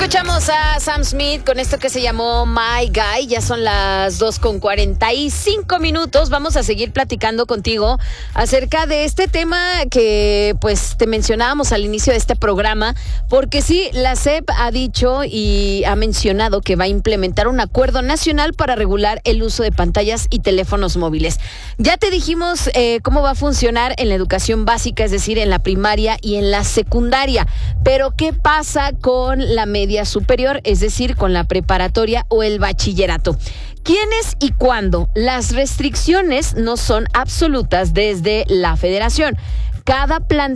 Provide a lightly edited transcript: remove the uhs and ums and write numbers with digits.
Escuchamos a Sam Smith con esto que se llamó My Guy. Ya son las 2:45. Vamos a seguir platicando contigo acerca de este tema que pues te mencionábamos al inicio de este programa, porque sí, la SEP ha dicho y ha mencionado que va a implementar un acuerdo nacional para regular el uso de pantallas y teléfonos móviles. Ya te dijimos cómo va a funcionar en la educación básica, es decir, en la primaria y en la secundaria. Pero ¿qué pasa con la media superior, es decir, con la preparatoria o el bachillerato? ¿Quiénes y cuándo? Las restricciones no son absolutas desde la Federación. Cada plan